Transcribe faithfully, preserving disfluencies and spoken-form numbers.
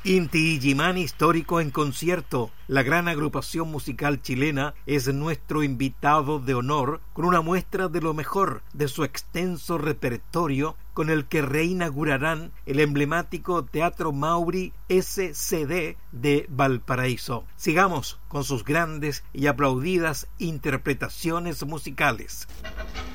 Inti Illimani Histórico en concierto. La gran agrupación musical chilena es nuestro invitado de honor con una muestra de lo mejor de su extenso repertorio con el que reinaugurarán el emblemático Teatro Mauri S C D de Valparaíso. Sigamos con sus grandes y aplaudidas interpretaciones musicales.